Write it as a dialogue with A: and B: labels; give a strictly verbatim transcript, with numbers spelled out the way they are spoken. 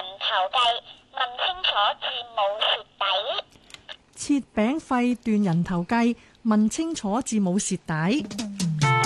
A: 頭計，問清楚至冇蝕底。
B: 切餅費斷人頭計，問清楚至冇蝕底。